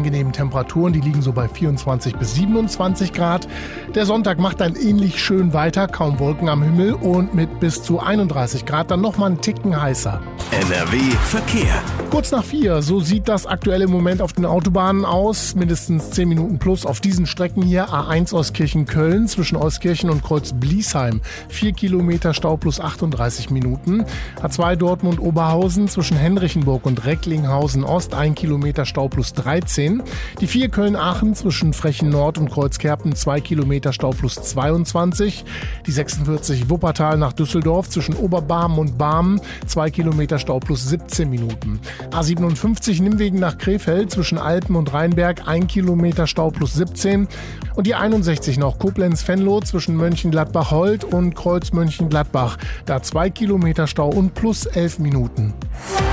angenehmen Temperaturen, die liegen so bei 24 bis 27 Grad. Der Sonntag macht dann ähnlich schön weiter, kaum Wolken am Himmel und mit bis zu 31 Grad dann nochmal einen Ticken heißer. NRW Verkehr. Kurz nach 4, so sieht das aktuell im Moment auf den Autobahnen aus. Mindestens 10 Minuten plus auf diesen Strecken hier. A1 Euskirchen-Köln zwischen Euskirchen und Kreuz-Bliesheim. 4 Kilometer Stau plus 38 Minuten. A2 Dortmund-Oberhausen zwischen Henrichenburg und Recklinghausen-Ost. 1 Kilometer Stau plus 13. Die 4 Köln-Aachen zwischen Frechen-Nord und Kreuzkerpen. 2 Kilometer Stau plus 22. Die 46 Wuppertal nach Düsseldorf zwischen Oberbarmen und Barmen. 2 Kilometer Stau plus 17 Minuten. A57 Nimwegen nach Krefeld zwischen Alpen und Rheinberg 1 Kilometer Stau plus 17 und die 61 noch Koblenz-Venlo zwischen Mönchengladbach-Holt und Kreuz Mönchengladbach. Da 2 Kilometer Stau und plus 11 Minuten.